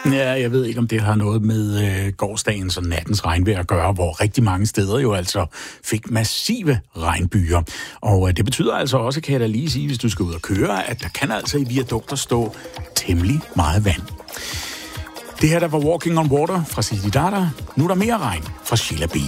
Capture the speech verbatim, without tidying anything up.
Ja, jeg ved ikke, om det har noget med øh, gårsdagens og nattens regnvejr at gøre, hvor rigtig mange steder jo altså fik massive regnbyger. Og øh, det betyder altså også, kan jeg da lige sige, hvis du skal ud og køre, at der kan altså i viadukter stå temmelig meget vand. Det her, der var Walking on Water fra Zizi Dada. Nu er der mere regn fra Sheila B.